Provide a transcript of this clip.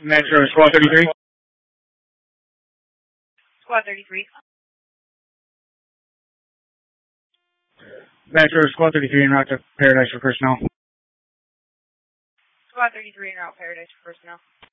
Metro Squad 33. Squad 33. Metro Squad 33 en route to Paradise for personnel. Squad 33 en route Paradise for personnel.